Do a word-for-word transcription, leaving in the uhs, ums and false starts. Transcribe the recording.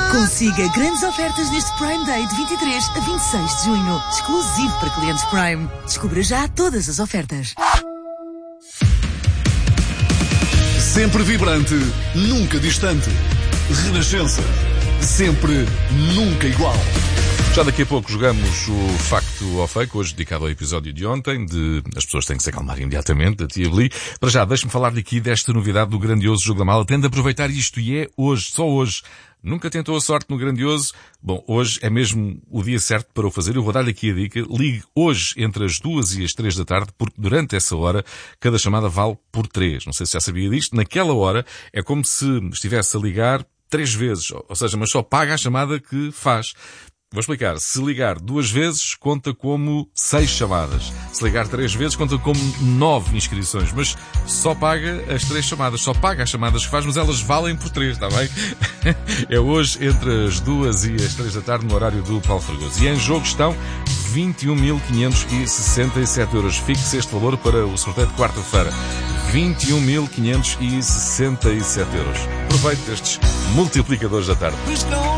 Consiga grandes ofertas neste Prime Day de vinte e três a vinte e seis de junho. Exclusivo para clientes Prime. Descubra já todas as ofertas. Sempre vibrante, nunca distante. Renascença. Sempre, nunca igual. Já daqui a pouco jogamos o Facto ou Fake, hoje dedicado ao episódio de ontem, de As Pessoas Têm que Se Acalmar Imediatamente, da Tia Beli. Para já, deixe-me falar aqui desta novidade do grandioso Jogo da Mala. Tende a aproveitar isto e é hoje, só hoje. Nunca tentou a sorte no grandioso? Bom, hoje é mesmo o dia certo para o fazer. Eu vou dar-lhe aqui a dica. Ligue hoje entre as duas e as três da tarde, porque durante essa hora cada chamada vale por três. Não sei se já sabia disto. Naquela hora é como se estivesse a ligar três vezes. Ou seja, mas só paga a chamada que faz. Vou explicar. Se ligar duas vezes, conta como seis chamadas. Se ligar três vezes, conta como nove inscrições. Mas só paga as três chamadas. Só paga as chamadas que faz, mas elas valem por três, está bem? É hoje entre as duas e as três da tarde, no horário do Paulo Fragoso. E em jogo estão vinte e um mil quinhentos e sessenta e sete euros. Fixe este valor para o sorteio de quarta-feira. vinte e um mil quinhentos e sessenta e sete euros. Aproveite estes multiplicadores da tarde.